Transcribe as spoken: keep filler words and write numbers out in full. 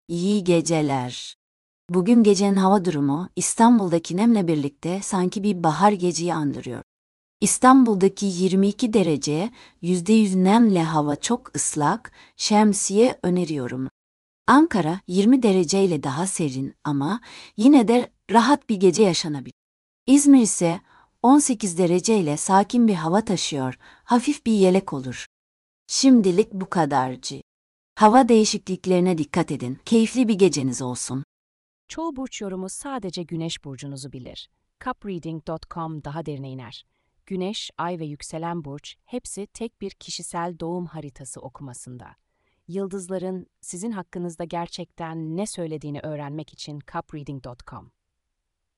İyi geceler. Bugün gecenin hava durumu İstanbul'daki nemle birlikte sanki bir bahar geceyi andırıyor. İstanbul'daki yirmi iki derece, yüzde yüz nemle hava çok ıslak, şemsiye öneriyorum. Ankara yirmi dereceyle daha serin ama yine de rahat bir gece yaşanabilir. İzmir ise on sekiz dereceyle sakin bir hava taşıyor, hafif bir yelek olur. Şimdilik bu kadarcı. Hava değişikliklerine dikkat edin, keyifli bir geceniz olsun. Çoğu burç yorumu sadece Güneş burcunuzu bilir. cupreading nokta com daha derine iner. Güneş, Ay ve yükselen burç hepsi tek bir kişisel doğum haritası okumasında. Yıldızların sizin hakkınızda gerçekten ne söylediğini öğrenmek için cupreading nokta com.